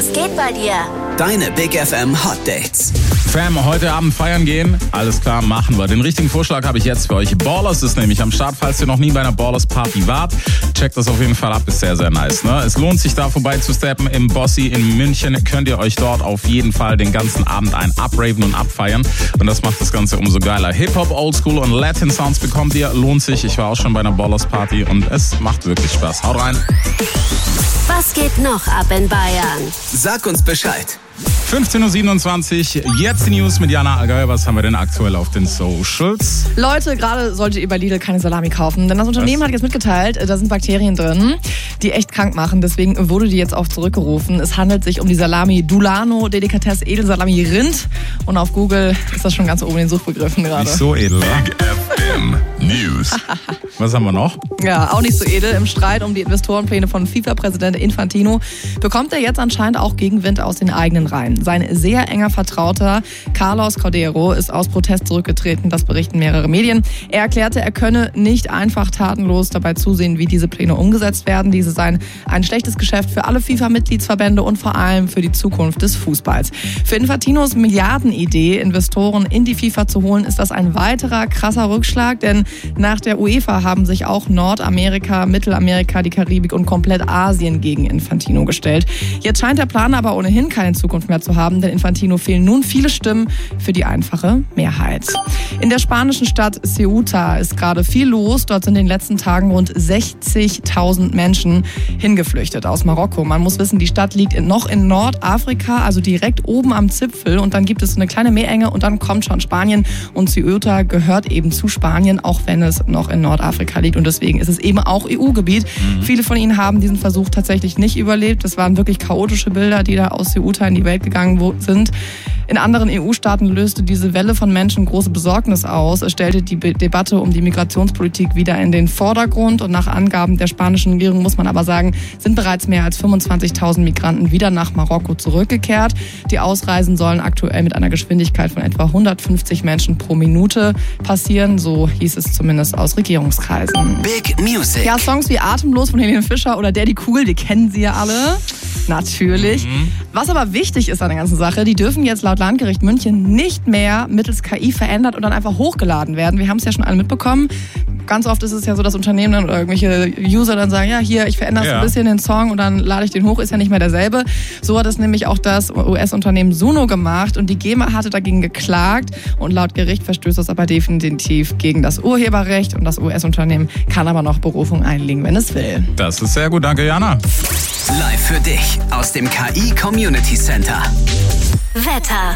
geht bei dir? Deine Big FM Hot Dates. Fam, heute Abend feiern gehen? Alles klar, machen wir. Den richtigen Vorschlag habe ich jetzt für euch. Ballers ist nämlich am Start. Falls ihr noch nie bei einer Ballers Party wart, checkt das auf jeden Fall ab. Ist sehr, sehr nice. Ne? Es lohnt sich da vorbei zu steppen. Im Bossy in München könnt ihr euch dort auf jeden Fall den ganzen Abend abraven und abfeiern. Und das macht das Ganze umso geiler. Hip-Hop, Oldschool und Latin Sounds bekommt ihr. Lohnt sich. Ich war auch schon bei einer Ballers Party und es macht wirklich Spaß. Haut rein. Was geht noch ab in Bayern? Sag uns Bescheid. 15.27 Uhr, jetzt die News mit Jana Agay. Was haben wir denn aktuell auf den Socials? Leute, gerade solltet ihr bei Lidl keine Salami kaufen, denn das Unternehmen hat jetzt mitgeteilt, da sind Bakterien drin, die echt krank machen. Deswegen wurde die jetzt auch zurückgerufen. Es handelt sich um die Salami Dulano Delikatesse Edelsalami Rind. Und auf Google ist das schon ganz oben in den Suchbegriffen gerade. Nicht so edel, wa? Big FM News. Was haben wir noch? Ja, auch nicht so edel. Im Streit um die Investorenpläne von FIFA-Präsident Infantino bekommt er jetzt anscheinend auch Gegenwind aus den eigenen Reihen. Sein sehr enger Vertrauter Carlos Cordeiro ist aus Protest zurückgetreten, das berichten mehrere Medien. Er erklärte, er könne nicht einfach tatenlos dabei zusehen, wie diese Pläne umgesetzt werden. Diese seien ein schlechtes Geschäft für alle FIFA-Mitgliedsverbände und vor allem für die Zukunft des Fußballs. Für Infantinos Milliardenidee, Investoren in die FIFA zu holen, ist das ein weiterer krasser Rückschlag, denn nach der UEFA haben sich auch Nordamerika, Mittelamerika, die Karibik und komplett Asien gegen Infantino gestellt. Jetzt scheint der Plan aber ohnehin keine Zukunft mehr zu haben, denn Infantino fehlen nun viele Stimmen für die einfache Mehrheit. In der spanischen Stadt Ceuta ist gerade viel los. Dort sind in den letzten Tagen rund 60.000 Menschen hingeflüchtet aus Marokko. Man muss wissen, die Stadt liegt noch in Nordafrika, also direkt oben am Zipfel. Und dann gibt es eine kleine Meerenge und dann kommt schon Spanien. Und Ceuta gehört eben zu Spanien, auch wenn es noch in Nordafrika liegt. Und deswegen ist es eben auch EU-Gebiet. Viele von ihnen haben diesen Versuch tatsächlich nicht überlebt. Das waren wirklich chaotische Bilder, die da aus Ceuta in die Welt gegangen sind. In anderen EU-Staaten löste diese Welle von Menschen große Besorgnis aus. Es stellte die Debatte um die Migrationspolitik wieder in den Vordergrund. Und nach Angaben der spanischen Regierung, muss man aber sagen, sind bereits mehr als 25.000 Migranten wieder nach Marokko zurückgekehrt. Die Ausreisen sollen aktuell mit einer Geschwindigkeit von etwa 150 Menschen pro Minute passieren. So hieß es zumindest aus Regierungskreisen. Big Music. Ja, Songs wie Atemlos von Helene Fischer oder Der die Kugel, die kennen Sie ja alle. Natürlich. Was aber wichtig ist an der ganzen Sache, die dürfen jetzt laut Landgericht München nicht mehr mittels KI verändert und dann einfach hochgeladen werden. Wir haben es ja schon alle mitbekommen. Ganz oft ist es ja so, dass Unternehmen dann oder irgendwelche User dann sagen, ja, hier, ich verändere so ein bisschen den Song und dann lade ich den hoch, ist ja nicht mehr derselbe. So hat es nämlich auch das US-Unternehmen Suno gemacht und die GEMA hatte dagegen geklagt und laut Gericht verstößt das aber definitiv gegen das Urheberrecht und das US-Unternehmen kann aber noch Berufung einlegen, wenn es will. Das ist sehr gut, danke Jana. Live für dich aus dem KI Community Center. Wetter.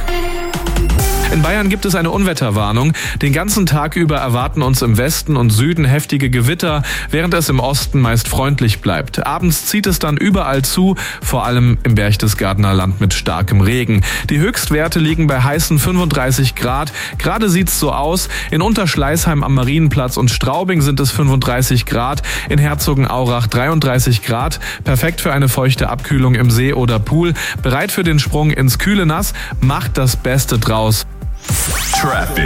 In Bayern gibt es eine Unwetterwarnung. Den ganzen Tag über erwarten uns im Westen und Süden heftige Gewitter, während es im Osten meist freundlich bleibt. Abends zieht es dann überall zu, vor allem im Berchtesgadener Land mit starkem Regen. Die Höchstwerte liegen bei heißen 35 Grad. Gerade sieht's so aus. In Unterschleißheim am Marienplatz und Straubing sind es 35 Grad. In Herzogenaurach 33 Grad. Perfekt für eine feuchte Abkühlung im See oder Pool. Bereit für den Sprung ins kühle Nass. Macht das Beste draus. Traffic.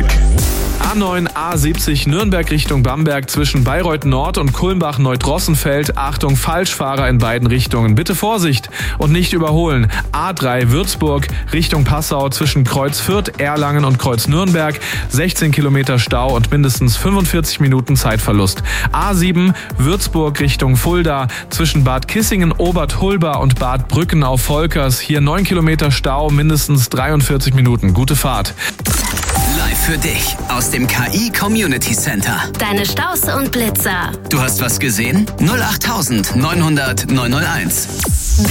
A9, A70 Nürnberg Richtung Bamberg zwischen Bayreuth Nord und Kulmbach-Neudrossenfeld. Achtung, Falschfahrer in beiden Richtungen. Bitte Vorsicht und nicht überholen. A3 Würzburg Richtung Passau zwischen Kreuz Fürth, Erlangen und Kreuz Nürnberg. 16 Kilometer Stau und mindestens 45 Minuten Zeitverlust. A7 Würzburg Richtung Fulda zwischen Bad Kissingen, Obert-Hulba und Bad Brücken auf Volkers. Hier 9 Kilometer Stau, mindestens 43 Minuten. Gute Fahrt. Live für dich aus dem KI Community Center. Deine Staus und Blitzer. Du hast was gesehen? 08900 901.